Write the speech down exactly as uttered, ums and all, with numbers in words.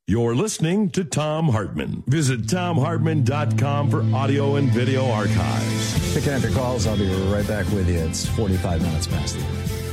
You're listening to Thom Hartmann. Visit Thom Hartmann dot com for audio and video archives. Picking up your calls. I'll be right back with you. It's forty-five minutes past the hour.